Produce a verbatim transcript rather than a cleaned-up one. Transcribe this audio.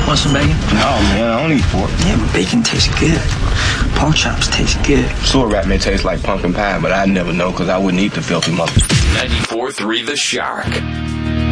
Want some bacon? No, man, I don't eat pork. Yeah, but bacon tastes good. Pork chops taste good. Sewer rat may taste like pumpkin pie, but I'd never know because I wouldn't eat the filthy mother. ninety-four point three The Shark.